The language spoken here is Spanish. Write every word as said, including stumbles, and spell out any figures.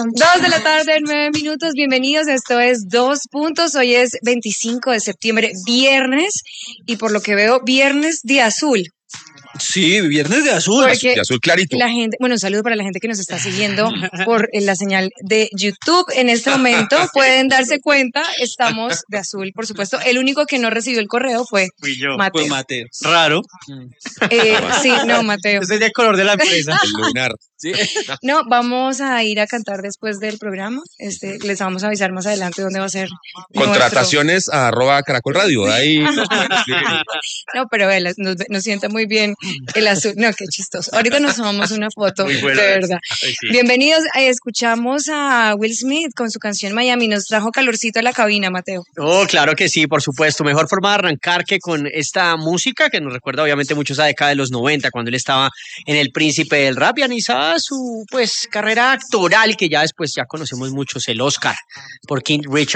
Dos de la tarde, nueve minutos, bienvenidos, esto es Dos Puntos, hoy es veinticinco de septiembre, viernes, y por lo que veo, viernes de azul. Sí, viernes de azul, Porque de azul clarito. La gente, bueno, un saludo para la gente que nos está siguiendo por la señal de YouTube. En este momento pueden darse cuenta, estamos de azul, por supuesto. El único que no recibió el correo fue Fui yo. Mateo. Pues Mateo. Raro. Eh, sí, no, Mateo. Ese es el color de la empresa. El lunar. Sí. No, vamos a ir a cantar después del programa. Este, les vamos a avisar más adelante dónde va a ser. Contrataciones a arroba Caracol Radio. Ahí. No, pero él nos, nos sienta muy bien el azul. No, qué chistoso. Ahorita nos tomamos una foto, Muy bueno, de verdad. Ay, sí. Bienvenidos. Eh, escuchamos a Will Smith con su canción Miami. Nos trajo calorcito a la cabina, Mateo. Oh, claro que sí, por supuesto. Mejor forma de arrancar que con esta música que nos recuerda obviamente mucho esa década de los noventa, cuando él estaba en El Príncipe del Rap y analizaba su pues carrera actoral, que ya después ya conocemos muchos, el Oscar por King Richard.